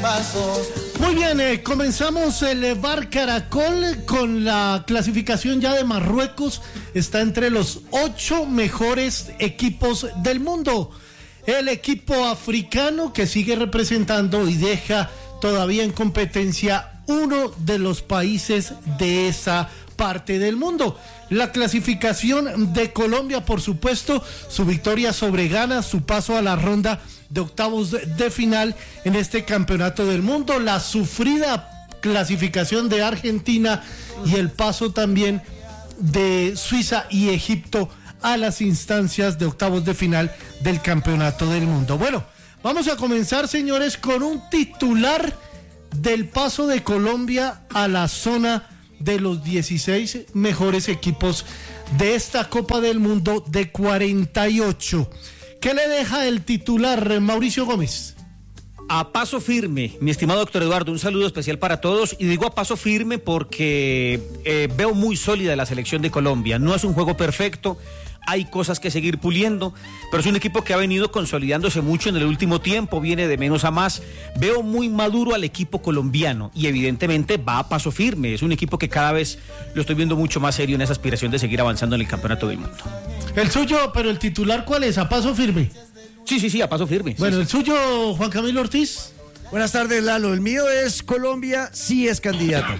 pasos. Muy bien, comenzamos el Bar Caracol con la clasificación ya de Marruecos. Está entre los 8 mejores equipos del mundo. El equipo africano que sigue representando y deja todavía en competencia uno de los países de esa parte del mundo. La clasificación de Colombia, por supuesto, su victoria sobre Ghana, su paso a la ronda de octavos de final en este campeonato del mundo, la sufrida clasificación de Argentina y el paso también de Suiza y Egipto a las instancias de octavos de final del campeonato del mundo. Bueno, vamos a comenzar, señores, con un titular del paso de Colombia a la zona de los 16 mejores equipos de esta Copa del Mundo de 48. ¿Qué le deja el titular, Mauricio Gómez? A paso firme, mi estimado doctor Eduardo, un saludo especial para todos, y digo a paso firme porque veo muy sólida la selección de Colombia. No es un juego perfecto, hay cosas que seguir puliendo, pero es un equipo que ha venido consolidándose mucho en el último tiempo, viene de menos a más. Veo muy maduro al equipo colombiano y evidentemente va a paso firme. Es un equipo que cada vez lo estoy viendo mucho más serio en esa aspiración de seguir avanzando en el campeonato del mundo. El suyo, pero el titular, ¿cuál es? ¿A paso firme? Sí, a paso firme. Bueno, sí. El suyo, Juan Camilo Ortiz. Buenas tardes, Lalo. El mío es Colombia, sí es candidato.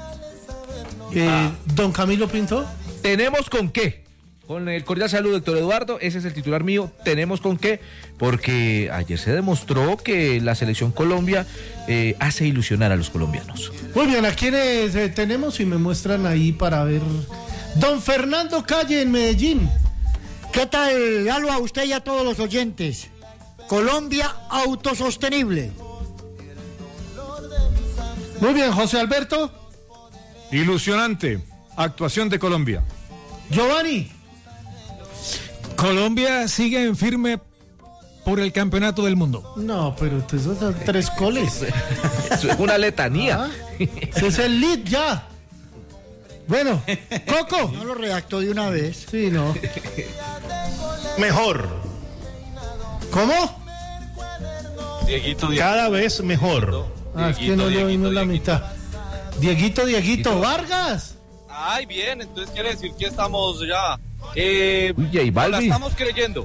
Don Camilo Pinto. ¿Tenemos con qué? Con el cordial saludo, doctor Eduardo, ese es el titular mío, tenemos con qué, porque ayer se demostró que la selección Colombia hace ilusionar a los colombianos. Muy bien, ¿a quiénes tenemos? Y me muestran ahí para ver. Don Fernando Calle en Medellín. ¿Qué tal, Lalo, a usted y a todos los oyentes? Colombia autosostenible. Muy bien, José Alberto. Ilusionante actuación de Colombia. Giovanni. Colombia sigue en firme por el campeonato del mundo. No, pero esos son 3 goles. Eso es una letanía. Ese es el lead ya. Bueno, Coco. No lo redactó de una vez. Sí, no. Mejor. ¿Cómo? Dieguito. Cada vez mejor. Es que no le oímos la mitad. Dieguito Vargas. Ay, bien, entonces quiere decir que estamos ya. La estamos creyendo.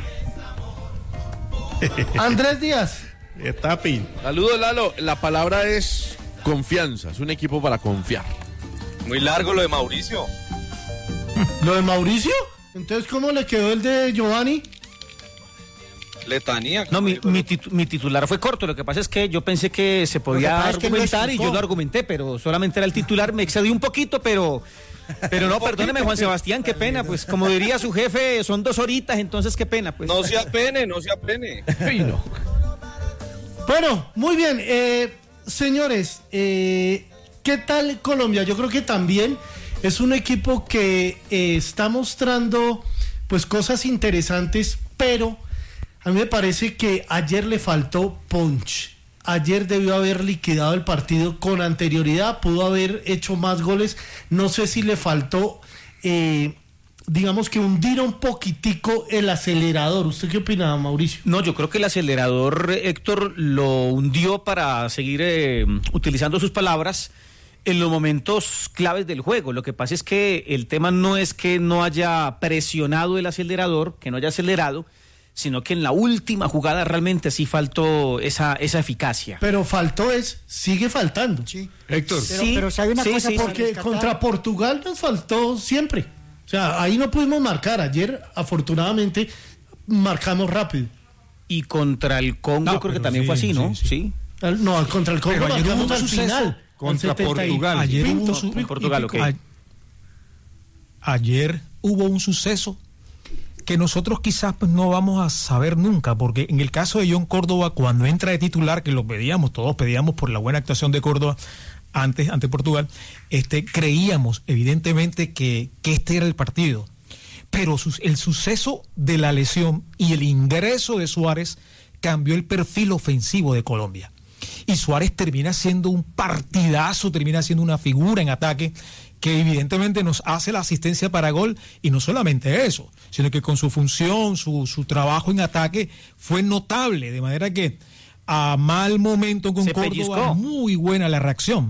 Andrés Díaz. Tapi. Saludos, Lalo. La palabra es confianza. Es un equipo para confiar. Muy largo lo de Mauricio. ¿Lo de Mauricio? Entonces, ¿cómo le quedó el de Giovanni? Letanía. No, mi titular fue corto. Lo que pasa es que yo pensé que se podía argumentar y yo lo argumenté, pero solamente era el titular. Me excedí un poquito, pero no, perdóneme, Juan Sebastián, qué pena. Pues como diría su jefe, son 2 horitas, entonces qué pena. Pues. No se apene. Sí, no. Bueno, muy bien. Señores, ¿qué tal Colombia? Yo creo que también es un equipo que está mostrando pues cosas interesantes, pero a mí me parece que ayer le faltó punch. Ayer debió haber liquidado el partido con anterioridad, pudo haber hecho más goles. No sé si le faltó, digamos que hundir un poquitico el acelerador. ¿Usted qué opina, Mauricio? No, yo creo que el acelerador, Héctor, lo hundió, para seguir utilizando sus palabras, en los momentos claves del juego. Lo que pasa es que el tema no es que no haya presionado el acelerador, que no haya acelerado, sino que en la última jugada realmente sí faltó esa eficacia. Pero sigue faltando. Sí. Héctor. Pero ¿sabe una cosa? Porque contra Portugal nos faltó siempre. O sea, ahí no pudimos marcar. Ayer, afortunadamente, marcamos rápido. Y contra el Congo creo que también fue así, ¿no? Sí. No, contra el Congo marcamos al final. Contra Portugal. Ayer hubo un suceso que nosotros quizás pues no vamos a saber nunca, porque en el caso de John Córdoba, cuando entra de titular, que todos pedíamos por la buena actuación de Córdoba ante Portugal, creíamos evidentemente que este era el partido, pero el suceso de la lesión y el ingreso de Suárez cambió el perfil ofensivo de Colombia, y Suárez termina siendo un partidazo, termina siendo una figura en ataque que evidentemente nos hace la asistencia para gol, y no solamente eso, sino que con su función, su trabajo en ataque fue notable, de manera que a mal momento con Se Córdoba, pellizcó. muy buena la reacción.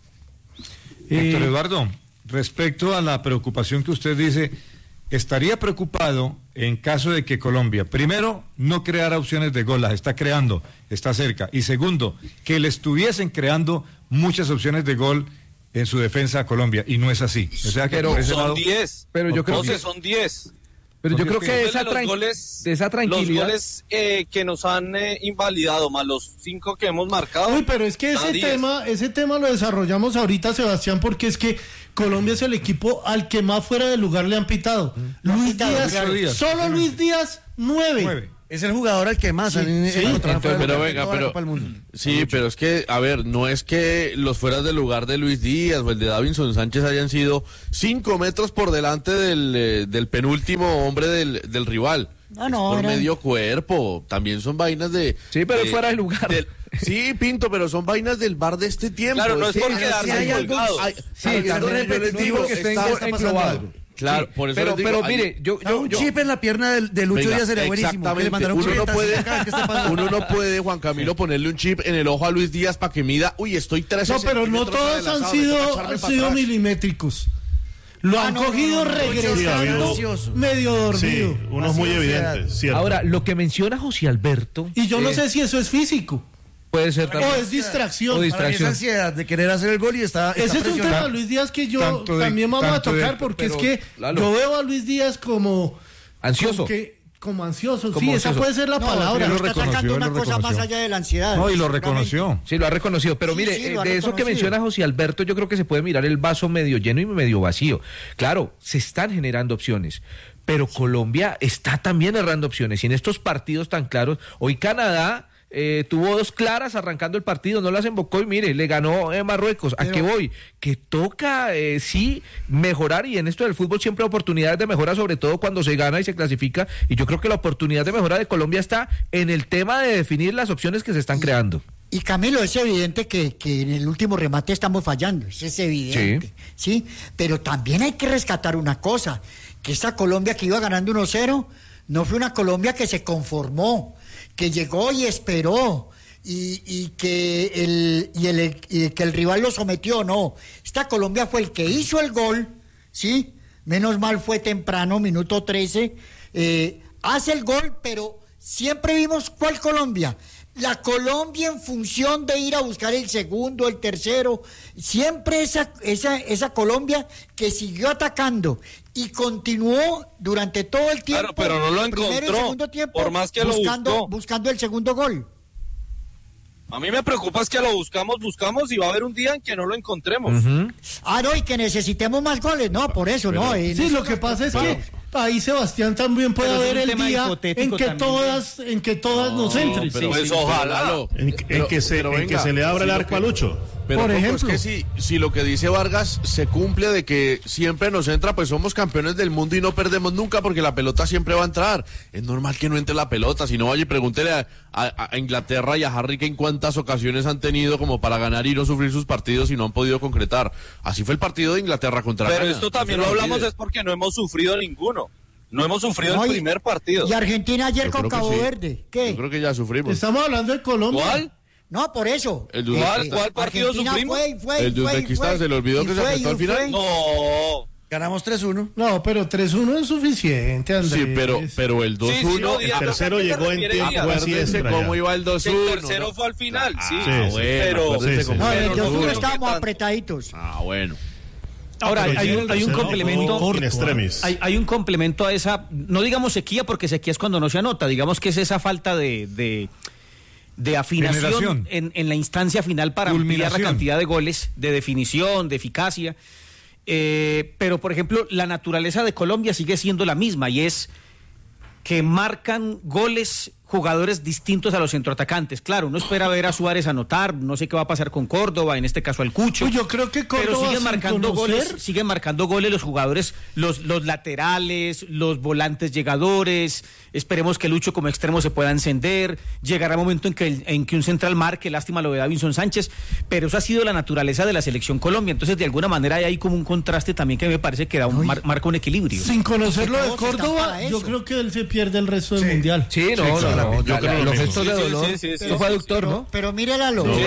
Héctor Eduardo, respecto a la preocupación que usted dice, estaría preocupado en caso de que Colombia, primero, no creara opciones de gol, las está creando, está cerca, y segundo, que le estuviesen creando muchas opciones de gol en su defensa a Colombia, y no es así. O sea que por ese Son lado, 10. Pero yo creo que Son 10. Pero yo creo que Los esa tranquilidad. Los goles que nos han invalidado, más los 5 que hemos marcado. Uy, pero es que ese tema lo desarrollamos ahorita, Sebastián, porque es que Colombia es el equipo al que más fuera de lugar le han pitado. Luis Díaz, solo Luis Díaz, 9. Es el jugador al que más han encontrado fuera de Pero lugar venga, en toda la pero Copa del Mundo. sí, pero es que, a ver, no es que los fueras del lugar de Luis Díaz o el de Davinson Sánchez hayan sido 5 metros por delante del penúltimo hombre del rival. No, Es por eran- medio cuerpo, también son vainas de... Sí, pero fuera de lugar. Sí, Pinto, pero son vainas del bar de este tiempo. Claro, no es que- por quedarse si hay algo- colgados. Sí, Algo también yo les repetitivo digo, que esté está pasando algo. Claro, Sí, por eso les digo, pero hay- mire, yo Un chip en la pierna de Lucho Venga, Díaz sería buenísimo. Que le exactamente. mandaron un Uno no chip puede, cada vez que esté pasando. uno no puede, Juan Camilo, ponerle un chip en el ojo a Luis Díaz para que mida, uy, estoy 13 No, pero no centímetros todos adelantado, han me toca sido, echarme han para sido atrás. milimétricos. Lo han cogido regresando medio dormido. sí, unos muy evidentes, cierto. ahora, lo que menciona José Alberto. Y yo no sé si eso es físico Puede ser o también. es distracción. O Para mí esa distracción. ansiedad de querer hacer el gol y está Ese es un presionado. tema de Luis Díaz que yo Tanto de- también vamos a tanto de- tocar porque es pero, que Lalo. yo veo a Luis Díaz como Ansioso. como ansioso. Como sí, esa ansioso. puede ser la No, palabra. pero lo está reconoció, sacando una lo cosa reconoció. más allá de la ansiedad. No, y lo seguramente. reconoció. Sí, lo ha reconocido, pero Sí, mire, sí, lo ha de eso que reconocido. menciona José Alberto, yo creo que se puede mirar el vaso medio lleno y medio vacío. Claro, se están generando opciones, pero Colombia está también errando opciones. Y en estos partidos tan claros, hoy Canadá tuvo 2 claras arrancando el partido, no las embocó y mire, le ganó Marruecos. ¿A qué voy? Que toca, sí, mejorar, y en esto del fútbol siempre hay oportunidades de mejora, sobre todo cuando se gana y se clasifica, y yo creo que la oportunidad de mejora de Colombia está en el tema de definir las opciones que se están creando. Y Camilo, es evidente que en el último remate estamos fallando, eso es evidente, ¿sí? Pero también hay que rescatar una cosa, que esta Colombia que iba ganando 1-0, no fue una Colombia que se conformó, que llegó y esperó, y que el rival lo sometió, no. Esta Colombia fue el que hizo el gol, ¿sí? Menos mal fue temprano, minuto 13, hace el gol, pero siempre vimos ¿cuál Colombia? La Colombia en función de ir a buscar el segundo, el tercero, siempre esa Colombia que siguió atacando y continuó durante todo el tiempo. Claro, pero no lo primero y encontró, segundo tiempo, por más que lo buscó. buscando el segundo gol. A mí me preocupa es que lo buscamos y va a haber un día en que no lo encontremos. No, y que necesitemos más goles, no, por eso, no. Sí, lo que pasa es que ahí Sebastián también puede Pero es haber un el tema día hipotético en que todas nos entren. Pero, Pues ojalá. Lalo, En que se le abra el arco al Lucho. Pero Por Coco, ejemplo. es que si lo que dice Vargas se cumple de que siempre nos entra, pues somos campeones del mundo y no perdemos nunca porque la pelota siempre va a entrar. Es normal que no entre la pelota, si no vaya y pregúntele a Inglaterra y a Harry Kane cuántas ocasiones han tenido como para ganar y no sufrir sus partidos y no han podido concretar. Así fue el partido de Inglaterra contra Pero Ghana. esto también No lo se hablamos olvide. es porque no hemos sufrido ninguno. No hemos sufrido No, el y- primer partido. Y Argentina ayer Yo con creo que Cabo sí. Verde, ¿qué? Yo creo que ya sufrimos. Estamos hablando de Colombia. ¿Cuál? No, por eso. El de Uzbekistán. ¿Cuál partido Argentina sufrimos? El de Uzbekistán, se le olvidó que se apretó al final. No. Ganamos 3-1. No, pero 3-1 es suficiente, Andrés. Sí, pero el 2-1... Sí, sí, no, El Díaz, tercero ¿a qué se llegó en refiere tiempo Díaz? extra. Acuérdense cómo iba el 2-1. El tercero fue al final, sí. Sí, pero sí, sí. No, en el Pero 2-1 no estábamos tanto. apretaditos. Ah, bueno. Ahora, pero hay llega un el tercero, complemento. in extremis. Hay un complemento a esa, no digamos sequía, porque sequía es cuando no se anota, digamos que es esa falta de afinación Generación. en la instancia final para ampliar la Culminación. cantidad de goles, de definición, de eficacia. Pero, por ejemplo, la naturaleza de Colombia sigue siendo la misma y es que marcan goles jugadores distintos a los centroatacantes. Claro, uno espera ver a Suárez anotar, no sé qué va a pasar con Córdoba, en este caso al Cucho. Uy, yo creo que Córdoba, pero siguen sin marcando conocer- goles, siguen marcando goles los jugadores, los laterales, los volantes llegadores. Esperemos que Lucho como extremo se pueda encender. Llegará el momento en que un central marque, lástima lo de Davinson Sánchez, pero eso ha sido la naturaleza de la selección Colombia. Entonces, de alguna manera hay ahí como un contraste también que me parece que marca un equilibrio. Sin conocer lo de Todos están Córdoba, para yo eso. creo que él se pierde el resto del mundial. Sí, no, Sí, no, No, Yo creo los lo gestos de mismo. dolor. Sí, sí, sí, Eso fue aductor, ¿no? Pero mire la lógica.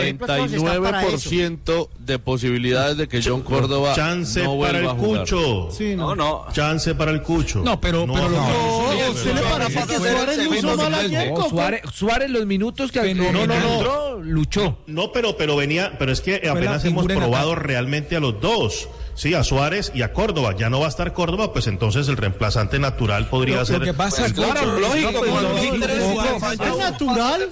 99% de posibilidades de que John Córdoba Chance no para el vuelva a jugar. Cucho. Sí, No. Chance para el Cucho. No, pero No, ¿usted le parece que Suárez lo hizo mal ayer, No, Coco? Suárez los minutos que No. entró, luchó. No, pero es que la apenas hemos figura en probado ataque. realmente a los dos. Sí, a Suárez y a Córdoba. Ya no va a estar Córdoba, pues entonces el reemplazante natural podría ser. Lo que pasa es que Claro, lógico, cuando lógico, hay tres lógico. jugadores, Es natural.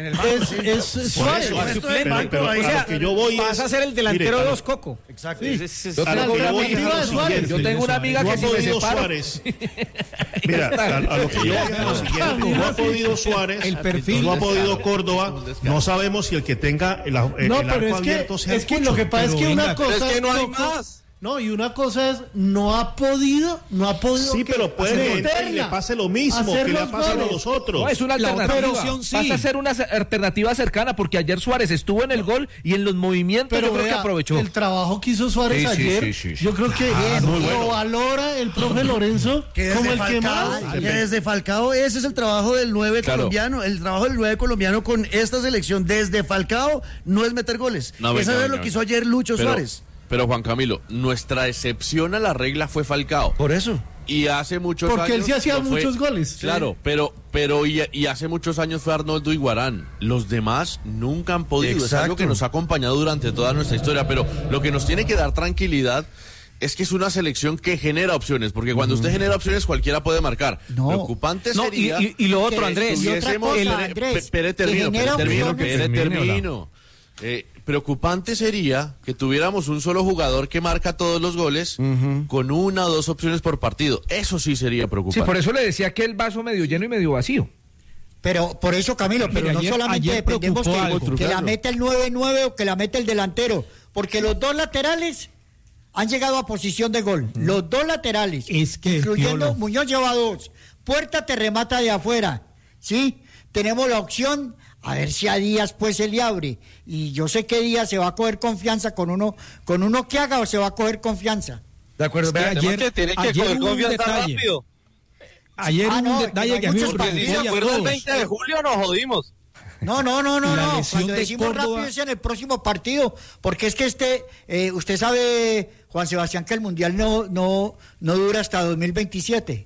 Es Suárez. Pero O a sea, lo que yo voy vas es- a ser el delantero mire, 2, Coco. Exacto. Sí. a lo que yo voy es a lo alternativa de Suárez. siguiente. Yo tengo una amiga No que ha si me podido separo... Suárez. Mira, a lo que yo voy es a lo siguiente. No ha podido Suárez, El perfil. no ha podido Córdoba. No sabemos si el que tenga el No, arco pero abierto sea el es que Cucho. lo que pasa es que Pero una venga, Pero cosa es que no hay Coco, más. no, y una cosa es no ha podido Sí, pero puede que meterla, le pase lo mismo hacer que le ha los pasado a goles. los otros. No, es una La otra alternativa. opción, sí. Pasa a ser una alternativa cercana porque ayer Suárez estuvo en el gol y en los movimientos Pero yo creo que vea, aprovechó. el trabajo que hizo Suárez Sí, sí, ayer, sí. yo creo que lo valora el profe Lorenzo Que como desde el que Falcao, más. que desde Falcao ese es el trabajo del 9 Claro. colombiano. El trabajo del 9 colombiano con esta selección desde Falcao no es meter goles. No, venga, Esa es venga, lo que hizo venga. ayer Lucho Suárez. Pero Juan Camilo, nuestra excepción a la regla fue Falcao. Por eso. Y hace muchos Porque años. él sí hacía lo fue- muchos goles. Claro, y hace muchos años fue Arnoldo Iguarán. Los demás nunca han podido. Es algo Exacto. que nos ha acompañado durante toda nuestra historia. Pero lo que nos tiene que dar tranquilidad es que es una selección que genera opciones. Porque cuando usted genera opciones, cualquiera puede marcar. No. Preocupante No, sería. y lo otro, que Andrés. y otra tuviésemos- cosa, Pere- Andrés, Pere, que termino, genera termino, opciones. Pere, Termine, termino. Preocupante sería que tuviéramos un solo jugador que marca todos los goles con una o dos opciones por partido. Eso sí sería Sí, preocupante. por eso le decía que el vaso medio lleno y medio vacío. Pero por eso, Camilo, pero Mire, no ayer- solamente ayer dependemos preocupó que algo. la meta el 9-9 o que la meta el delantero, porque los dos laterales han llegado a posición de gol. Los dos laterales, Es que, incluyendo Piolo. Muñoz lleva dos. Puerta te remata de afuera, ¿sí? Tenemos la opción, a ver si a Díaz pues se le abre. Y yo sé que Díaz se va a coger confianza con uno que haga o se va a coger confianza. De acuerdo. Es que vea, Además que tiene que ayer coger hubo un confianza detalle. rápido. Ayer Ah, hubo no, un que detalle no que a hay mí me muchos Porque si preocupó se y a acuerda el todos. 20 de julio nos jodimos. No. La lesión Cuando de decimos Córdoba- rápido es en el próximo partido, porque es que usted sabe, Juan Sebastián, que el Mundial no dura hasta 2027.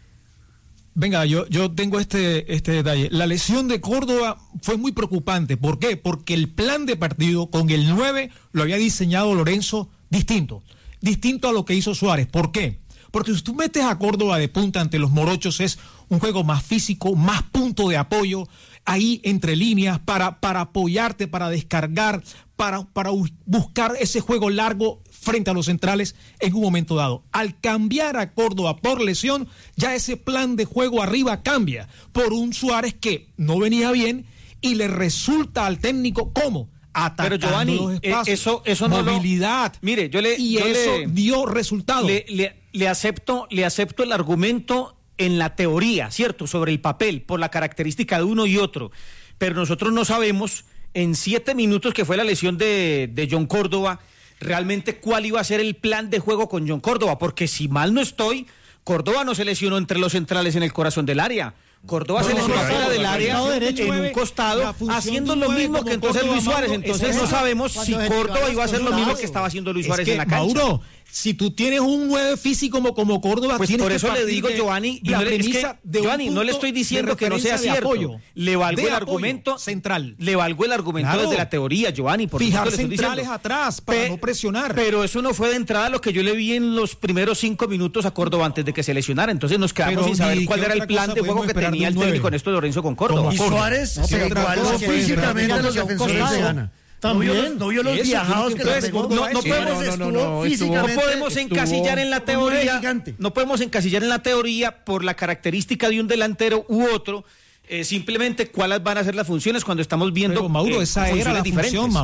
Venga, yo tengo este detalle. La lesión de Córdoba fue muy preocupante. ¿Por qué? Porque el plan de partido con el 9 lo había diseñado Lorenzo distinto a lo que hizo Suárez. ¿Por qué? Porque si tú metes a Córdoba de punta ante los morochos es un juego más físico, más punto de apoyo, ahí entre líneas para apoyarte, para descargar, para buscar ese juego largo frente a los centrales en un momento dado. Al cambiar a Córdoba por lesión, ya ese plan de juego arriba cambia por un Suárez que no venía bien y le resulta al técnico ¿cómo? Atacando Pero Giovanni, los espacios, eso no lo- movilidad. Mire, y eso dio resultado. Le acepto el argumento en la teoría, ¿cierto? Sobre el papel, por la característica de uno y otro. Pero nosotros no sabemos, en 7 minutos que fue la lesión de John Córdoba, realmente cuál iba a ser el plan de juego con John Córdoba. Porque si mal no estoy, Córdoba no se lesionó entre los centrales en el corazón del área. Córdoba se lesionó fuera del área, en un costado, haciendo lo mismo que entonces Luis Suárez. Entonces no sabemos si Córdoba iba a hacer lo mismo que estaba haciendo Luis Suárez en la cancha. Mauro, si tú tienes un 9 físico como Córdoba, pues tienes por que eso le partir digo, de Giovanni, y la no le, es que, premisa de un Giovanni, no le punto estoy de diciendo que no sea referencia de cierto. apoyo, Le valgo de el apoyo argumento central. Le valgo el argumento Claro. desde la teoría, Giovanni. Por Fijar supuesto le estoy centrales diciendo. atrás para no presionar. Pero eso no fue de entrada lo que yo le vi en los primeros 5 minutos a Córdoba antes de que se lesionara. Entonces nos quedamos Pero sin saber ni cuál qué era el otra plan cosa de juego podemos que esperar de tenía un el técnico 9. Néstor Lorenzo con Córdoba. Y Suárez No, se pero otra igualó cosa que físicamente a los John defensores de Córdoba. Ghana. También. No vio los Eso viajados tiene que que le ver, pegó. no podemos- Estuvo físicamente. No podemos encasillar en la teoría, gigante. no podemos encasillar en la teoría por la característica de un delantero u otro, simplemente cuáles van a ser las funciones cuando estamos viendo Pero Mauro, esa era funciones la diferentes. función, Mauro.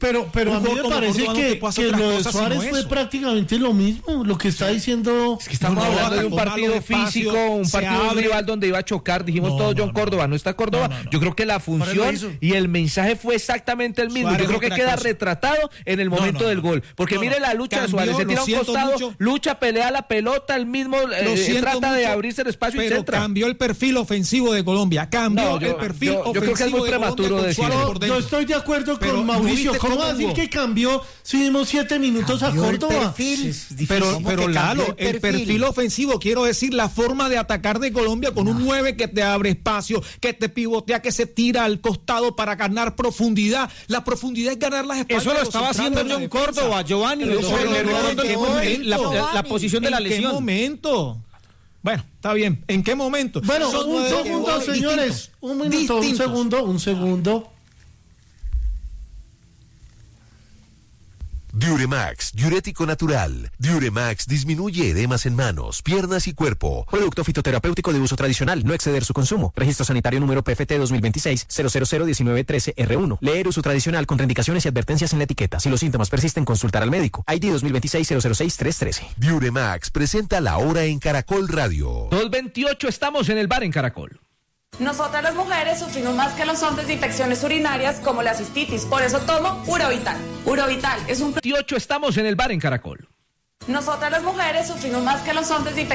Pero a mí me parece que lo de Suárez fue prácticamente lo mismo, lo que está diciendo. Es que estamos hablando de un partido físico, un partido rival donde iba a chocar, dijimos todos John Córdoba, no está Córdoba. Yo creo que la función y el mensaje fue exactamente el mismo. Yo creo que queda retratado en el momento del gol, porque mire la lucha de Suárez, se tira a un costado, lucha, pelea la pelota, el mismo trata de abrirse el espacio y centra. Cambió el perfil ofensivo de Colombia, cambió el perfil ofensivo. Yo creo que es muy prematuro decirlo. Yo estoy de acuerdo con Mauricio. ¿Cómo va a decir que cambió si dimos 7 minutos a Córdoba? Pero Lalo, el perfil ofensivo, quiero decir, la forma de atacar de Colombia con un 9 que te abre espacio, que te pivotea, que se tira al costado para ganar profundidad. La profundidad es ganar las espaldas. Eso lo estaba haciendo John Córdoba, Giovanni. La posición de la lesión. ¿En qué momento? Bueno, está bien. ¿En qué momento? Bueno, un segundo, señores. Un minuto, un segundo. Diuremax, diurético natural. Diuremax disminuye edemas en manos, piernas y cuerpo. Producto fitoterapéutico de uso tradicional, no exceder su consumo. Registro sanitario número PFT 2026-0001913-R1. Leer uso tradicional, contraindicaciones y advertencias en la etiqueta. Si los síntomas persisten, consultar al médico. ID 2026-006-313. Diuremax presenta La Hora en Caracol Radio. 2:28, estamos en el bar en Caracol. Nosotras las mujeres sufrimos más que los hombres de infecciones urinarias como la cistitis, por eso tomo Urovital. Urovital es un... 28, estamos en el bar en Caracol. Nosotras las mujeres sufrimos más que los hombres de infecciones